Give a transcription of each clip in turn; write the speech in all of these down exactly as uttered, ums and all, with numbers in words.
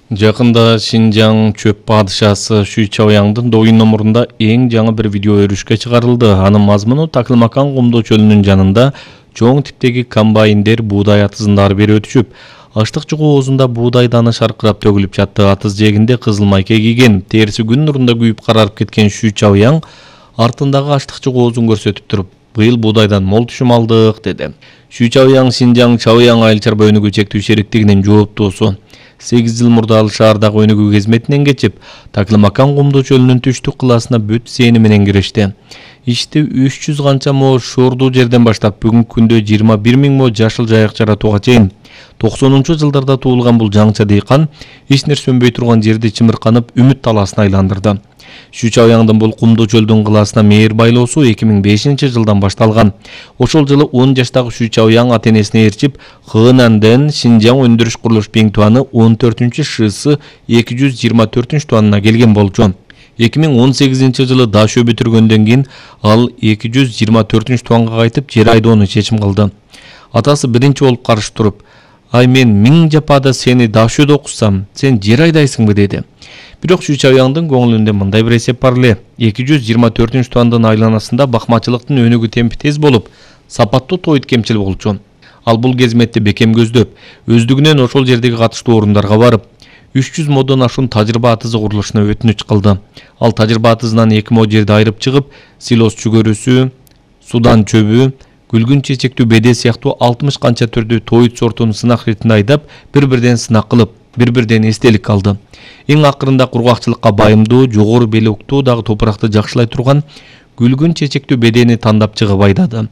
Жақында Шинжаң чөп падышасы Шүй Чаояңдын доюн номурунда эң жаңы bir видео өрүшкө чыгарылды. Анын мазмуну Такылмакан кумдуу чөлүнүн жанында чоң типтеги комбайндер буудай атызындары берип өтүшүп, аштык чыгуу оозунда буудай даны шаркырап төгүлүп жатты. Атыз жээгинде кызыл майка кийген, терisi күн нурунда күйүп карарып кеткен Шүй Чаояң артындагы аштык чыгуу оозун көрсөтүп туруп, быйыл буудайдан мол түшүм алдык деди. Шүй Чаояң Шинжаң Чаояң айыл чарба өнүгүү чектүү шериктигинин жооптуусу. сегиз жыл мурда ал шаардагы өнүгүү кызметинен кечип, Такылмакан кумдуу чөлүнүн түштүк кылаасына бүт сени менен киришти. Ишти үч жүз канча мо шордуу жерден баштап бүгүнкү күндө жыйырма бир миң мо жашыл жайык жаратууга чейин токсонунчу жылдарда туулган бул жаңча дыйкан эч нерсе өнбөй турган жерди чымырканып үмүт талаасына айландырды. Шүй Чаояңдын бул кумдуу чөлдүн кылаасына мээр байлоосу эки миң бешинчи жылдан башталган. Ошол жылы он жаштагы Шүй Чаояң ата-энесине ээрчип, Хынандын Шинжаң өндүрүш курулуш Биңтуаны он төртүнчү ШС эки жүз жыйырма төртүнчү туанына келген болчу. эки миң он сегизинчи жылы дашөө бүтүргөндөн кийин ал эки жүз жыйырма төртүнчү туанга кайтып жер айдоону чечим кылды. Атасы биринчи болуп каршы туруп, "Ай, мен миң жапада сени дашөөдө окутсам, сен жер айдайсыңбы?" деди. Бирок Шүй Чаояңдын көңүлүндө мындай бир эсеп бар эле. эки жүз жыйырма төртүнчү туандын айланасында бакмачылыктын өнүгүү темпи тез болуп, сапаттуу тоойт кемчил болчу. Ал бул кезметти бекем көздөп, өздүгүнөн ошол жердеги катыштуу орундарга барып, үч жүз модон ашуун тажрыйба атызы курулушуна өтүнүч кылды. Ал тажрыйба атызынан эки мо жерди айырып чыгып, силос чүгөрүсү, судан чөбү, гүлгүн чечектүү беде сыяктуу алтымыш канча түрдүү тоойт сортун сынак ретинде айдап, бири-бирден сынак кылып, бири-бирден эстелик алды. Эң акырында кургакчылыкка байымдуу, жогору белуктуу дагы топуракты жакшылай турган гүлгүн чечектүү бедени тандап чыгып айдады.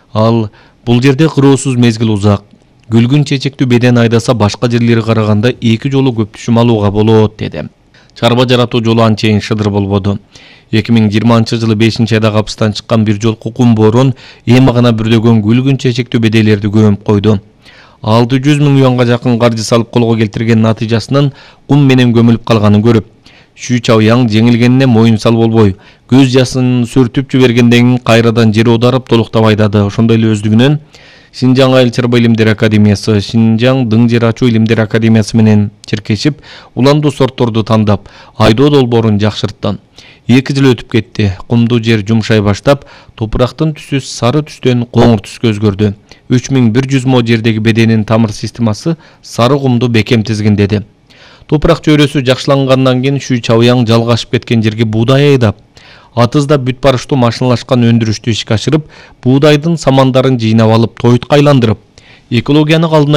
Ал бул жерде кыроосуз мезгил узак. Гүлгүн чечектүү беден айдаса башка жерлери караганда эки жолу көп түшүм алууга болот деди. Чарба жаратуу жолу анчейин шыдыр болбоду. эки миң жыйырманчы жылы бешинчи айда капыстан чыккан бир жолку кум боорон эми гана бүрдөгөн гүлгүн чечектүү беделерди көмүп койду. алты жүз миң юанга жакын каржы салып колго келтирген натыйжасынан кум менен көмүлүп калганын көрүп, Шүй Чаояң жеңилгенине моюн сал болбой, көз жасын сүртүп жибергенден кийин кайрадан жер оодарып толуктап айдады. Ошондой эле өздүгүнөн Шинжаң айыл чарба илимдер академиясы, Шинжаң дың жер ачуу илимдер академиясы менен чиркешип, уландуу сортторду тандап, айдоо долбоорун жакшыртты. эки жыл өтүп кетти. Кумдуу жер жумшай баштап, топурактын түсү сары түстөн коңур түскө өзгөрдү. үч миң бир жүз мо жердеги беденин тамыр системасы сары кумду бекем тизгиндеди. Топурак чөйрөсү жакшылангандан кийин Шүй Чаояң жалгашып кеткен жерге буудай айдап, атызда бүт барыштуу машиналашкан өндүрүштү ишке ашырып, буудайдын самандарын жыйнап алып тойтка айландырып, экологияны калдына